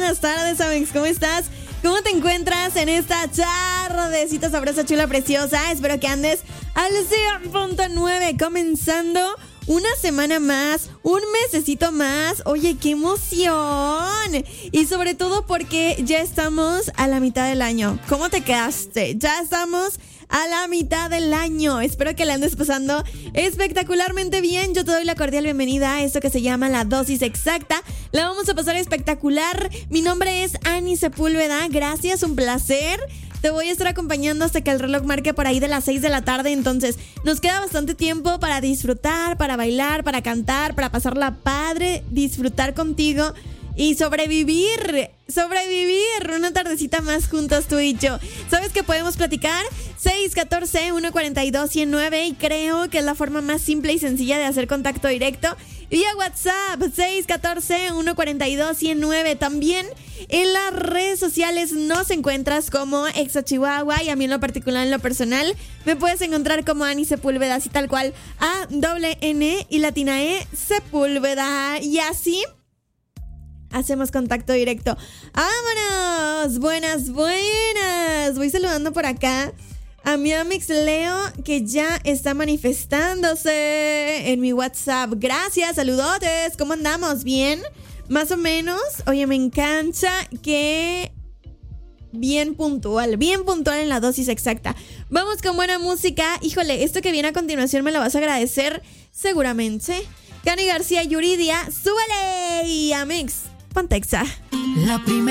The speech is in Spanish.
buenas tardes, Amex. ¿Cómo estás? ¿Cómo te encuentras en esta tardecita sabrosa, chula, preciosa? Espero que andes al 100.9, comenzando una semana más, un mesecito más. Oye, qué emoción. Y sobre todo porque ya estamos a la mitad del año. ¿Cómo te quedaste? Ya estamos a la mitad del año. Espero que la andes pasando espectacularmente bien. Yo te doy la cordial bienvenida a esto que se llama La Dosis Exacta. La vamos a pasar espectacular. Mi nombre es Ani Sepúlveda. Gracias, un placer. Te voy a estar acompañando hasta que el reloj marque por ahí de las 6 de la tarde. Entonces nos queda bastante tiempo para disfrutar, para bailar, para cantar, para pasarla padre, disfrutar contigo y sobrevivir una tardecita más juntos tú y yo. ¿Sabes qué podemos platicar? 614-142-109 y creo que es la forma más simple y sencilla de hacer contacto directo vía WhatsApp. 614-142-109. También en las redes sociales nos encuentras como Exa Chihuahua y a mí en lo particular, en lo personal, me puedes encontrar como Ani Sepúlveda, así tal cual, A-N y latina E Sepúlveda. Y así hacemos contacto directo. ¡Vámonos! Buenas. Voy saludando por acá a mi Amix Leo, que ya está manifestándose en mi WhatsApp. Gracias, saludotes. ¿Cómo andamos? ¿Bien? Más o menos. Oye, me encanta que bien puntual en la dosis exacta. Vamos con buena música. Híjole, esto que viene a continuación me lo vas a agradecer seguramente. Cani García Yuridia, súbele. Y Amix, ponte Exa. La primera